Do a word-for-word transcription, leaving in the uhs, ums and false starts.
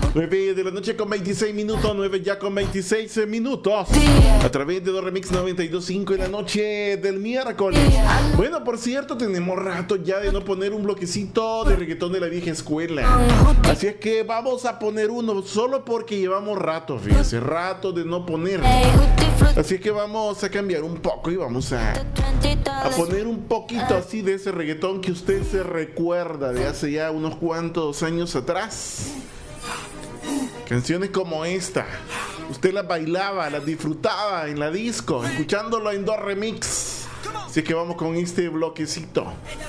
nueve de la noche con veintiséis minutos, nueve ya con veintiséis minutos. A través de dos Remix noventa y dos punto cinco en la noche del miércoles. Bueno, por cierto, tenemos rato ya de no poner un bloquecito de reggaetón de la vieja escuela. Así es que vamos a poner uno, solo porque llevamos rato, fíjense, rato de no poner. Así es que vamos a cambiar un poco y vamos a, a poner un poquito así de ese reggaetón que usted se recuerda de hace ya unos cuantos años atrás. Canciones como esta, usted las bailaba, las disfrutaba en la disco, escuchándolo en dos remix. Así que vamos con este bloquecito.